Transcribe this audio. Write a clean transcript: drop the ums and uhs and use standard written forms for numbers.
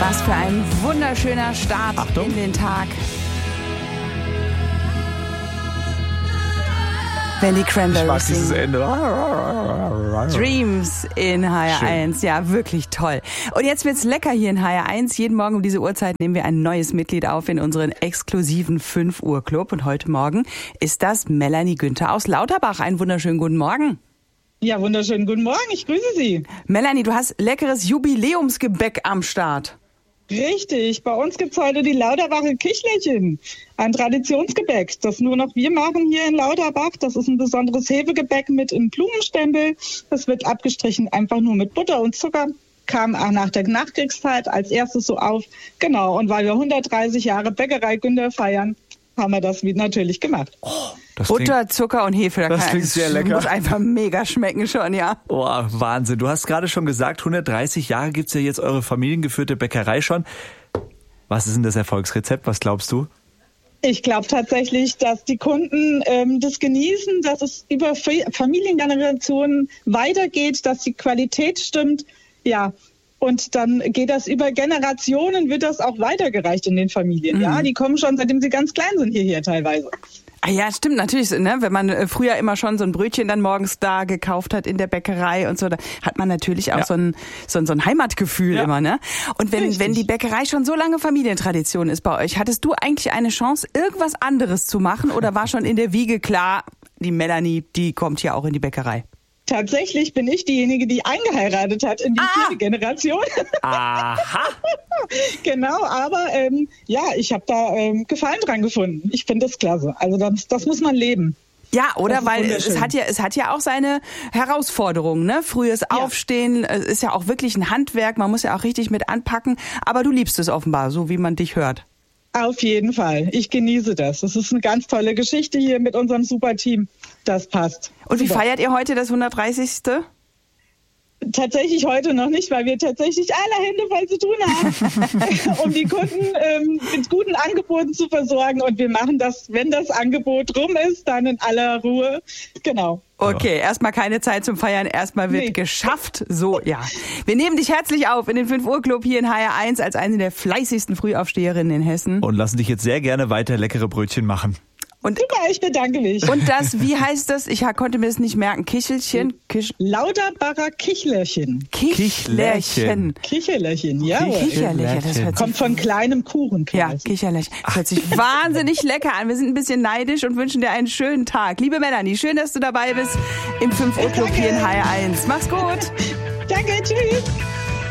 Was für ein wunderschöner Start in den Tag. Wenn die Cranberries dieses singen. Ende. Dreams in HR1. Ja, wirklich toll. Und jetzt wird's lecker hier in HR1. Jeden Morgen um diese Uhrzeit nehmen wir ein neues Mitglied auf in unseren exklusiven 5 Uhr Club. Und heute Morgen ist das Melanie Günther aus Lauterbach. Einen wunderschönen guten Morgen. Ja, wunderschönen guten Morgen. Ich grüße Sie. Melanie, du hast leckeres Jubiläumsgebäck am Start. Richtig, bei uns gibt's heute die Lauterbacher Kichlerchen, ein Traditionsgebäck, das nur noch wir machen hier in Lauterbach. Das ist ein besonderes Hefegebäck mit einem Blumenstempel. Das wird abgestrichen einfach nur mit Butter und Zucker. Kam auch nach der Nachkriegszeit als erstes so auf. Genau, und weil wir 130 Jahre Bäckerei Günther feiern, haben wir das natürlich gemacht. Butter, Zucker und Hefe. Das klingt sehr lecker. Muss einfach mega schmecken schon, ja. Oh, Wahnsinn. Du hast gerade schon gesagt, 130 Jahre gibt's ja jetzt eure familiengeführte Bäckerei schon. Was ist denn das Erfolgsrezept? Was glaubst du? Ich glaube tatsächlich, dass die Kunden das genießen, dass es über Familiengenerationen weitergeht, dass die Qualität stimmt. Ja, und dann geht das über Generationen, wird das auch weitergereicht in den Familien. Ja, die kommen schon, seitdem sie ganz klein sind, hierher teilweise. Ah ja, stimmt natürlich, ne? Wenn man früher immer schon so ein Brötchen dann morgens da gekauft hat in der Bäckerei und so, da hat man natürlich auch so ein Heimatgefühl immer, ne? Und wenn die Bäckerei schon so lange Familientradition ist bei euch, hattest du eigentlich eine Chance, irgendwas anderes zu machen oder war schon in der Wiege klar, die Melanie, die kommt hier auch in die Bäckerei? Tatsächlich bin ich diejenige, die eingeheiratet hat in die 4. Generation. Aha! Genau, aber ich habe da Gefallen dran gefunden. Ich finde das klasse. Also das muss man leben. Ja, oder? Weil es hat ja auch seine Herausforderungen, ne? Frühes Aufstehen, es ist ja auch wirklich ein Handwerk, man muss ja auch richtig mit anpacken. Aber du liebst es offenbar, so wie man dich hört. Auf jeden Fall. Ich genieße das. Das ist eine ganz tolle Geschichte hier mit unserem Superteam. Das passt. Und wie feiert ihr heute das 130.? Tatsächlich heute noch nicht, weil wir tatsächlich alle Hände voll zu tun haben, um die Kunden mit guten Angeboten zu versorgen. Und wir machen das, wenn das Angebot rum ist, dann in aller Ruhe. Genau. Okay, erstmal keine Zeit zum Feiern, erstmal wird geschafft. So, ja. Wir nehmen dich herzlich auf in den 5 Uhr Club hier in HR1 als eine der fleißigsten Frühaufsteherinnen in Hessen. Und lassen dich jetzt sehr gerne weiter leckere Brötchen machen. Und super, ich bedanke mich. Und das, wie heißt das? Ich konnte mir das nicht merken. Kichelchen? Lauterbacher Kichlerchen. Kichlerchen. Kicherlerchen, ja. Kicherlerchen, das hört kommt von kleinem Kuchen. Ja, Kicherlerchen. Das hört sich wahnsinnig lecker an. Wir sind ein bisschen neidisch und wünschen dir einen schönen Tag. Liebe Melanie, schön, dass du dabei bist im 5 Uhr Club hier in HR1. Mach's gut. Danke, tschüss.